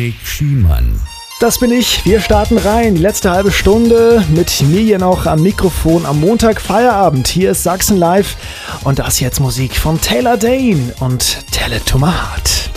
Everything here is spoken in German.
Dominik Schiemann. Das bin ich. Wir starten rein. Die letzte halbe Stunde mit mir hier noch am Mikrofon am Montag Feierabend. Hier ist Sachsen Live und das jetzt Musik von Taylor Dayne und Tell It to My Heart.